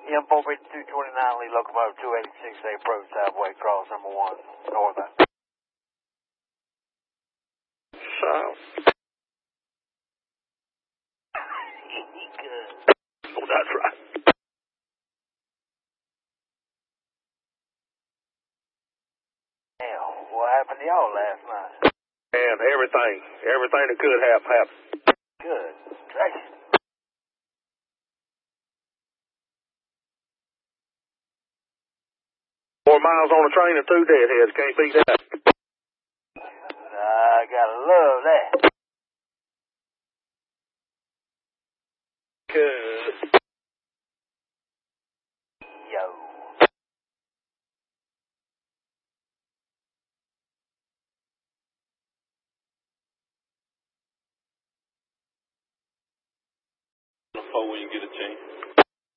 M45229 Lee Locomotive 286A approach Southway cross number 1 northbound. South. Good. Oh, that's right. Hell, what happened to y'all last night? And everything that could happen happened. Good. Gracious. 4 miles on a train and 2 deadheads. Can't beat that. I gotta love that. Good. Yo. Before when you get a chance.